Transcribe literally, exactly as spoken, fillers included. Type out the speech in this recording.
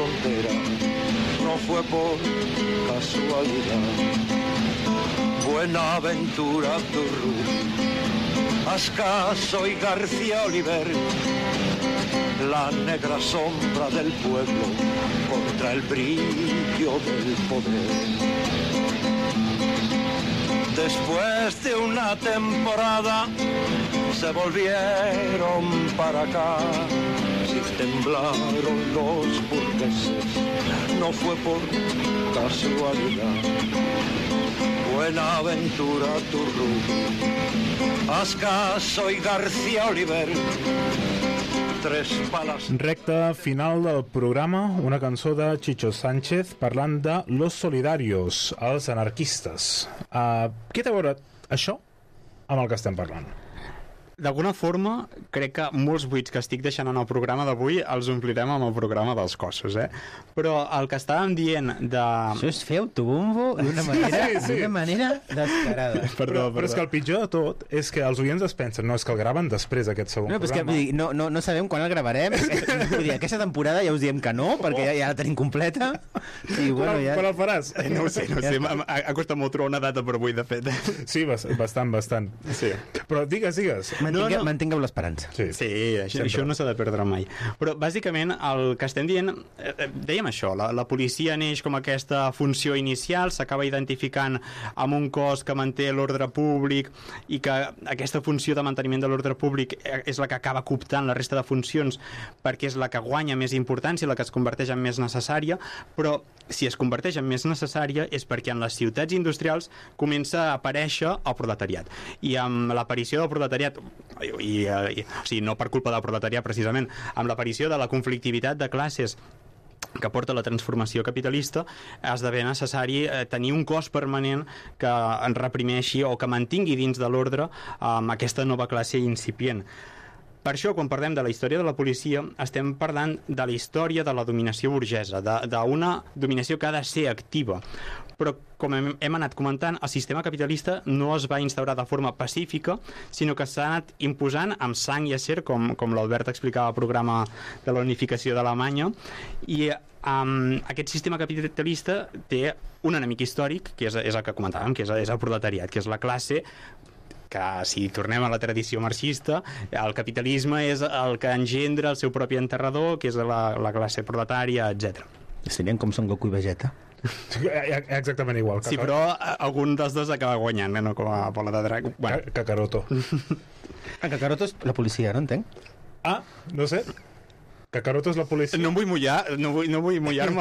frontera, no fue por casualidad. Buenaventura Durruti, Ascaso y García Oliver, la negra sombra del pueblo contra el brillo del poder. Después de una temporada se volvieron para acá y temblaron los burgueses, no fue por casualidad. Buenaventura Durruti, Ascaso y García Oliver, tres balas. Recte final del programa, una cançó de Chicho Sánchez parlant de Los Solidarios, els anarquistes. Uh, què té a veure això amb el que estem parlant? D'alguna forma, crec que molts buits que estic deixant en el programa d'avui els omplirem amb el programa dels cossos, eh? Però el que estàvem dient de... Això és fer autobombo d'una manera, sí, sí. d'una manera descarada. Perdó, però, però és que el pitjor de tot és que els oients es pensen, no, és que el graven després aquest segon no, programa. És que, no, no, no sabem quan el gravarem. Vull dir, aquesta temporada ja us diem que no, perquè ja, ja la tenim completa. I, bueno, ja... Quan el faràs? Eh, no ho sé, no ho sé. Ha, ha costat molt trobar una data per avui, de fet. Sí, bastant, bastant. Sí. Però digues, digues. Mantingueu, no, no. mantingueu l'esperança. Sí, sí, això, això no s'ha de perdre mai. Però bàsicament el que estem dient, eh, dèiem això, la, la policia neix com aquesta funció inicial, s'acaba identificant amb un cos que manté l'ordre públic i que aquesta funció de manteniment de l'ordre públic és la que acaba cooptant la resta de funcions perquè és la que guanya més importància, la que es converteix en més necessària, però si es converteix en més necessària és perquè en les ciutats industrials comença a aparèixer el proletariat. I amb l'aparició del proletariat, i, i, o sigui, no per culpa del proletariat precisament, amb l'aparició de la conflictivitat de classes que porta la transformació capitalista, esdevé necessari eh, tenir un cos permanent que en reprimeixi o que mantingui dins de l'ordre amb eh, aquesta nova classe incipient. Per això, quan parlem de la història de la policia, estem parlant de la història de la dominació burgesa, d'una dominació que ha de ser activa. Però, com hem, hem anat comentant, el sistema capitalista no es va instaurar de forma pacífica, sinó que s'ha anat imposant amb sang i acer, com, com l'Albert explicava al programa de la unificació d'Alemanya, i um, aquest sistema capitalista té un enemic històric, que és, és el que comentàvem, que és, és el proletariat, que és la classe que, si tornem a la tradició marxista, el capitalisme és el que engendra el seu propi enterrador, que és la, la classe proletària, etcètera. Serien com Son Goku i Vegeta. Exactament igual. Sí, però algun dels dos acaba guanyant, no? Com a bola de drac. Bueno. Kakaroto. En Kakaroto és la policia, no entenc? Ah, no sé. Kakaroto és la policia. No em vull mullar, no vull, no vull mullar-me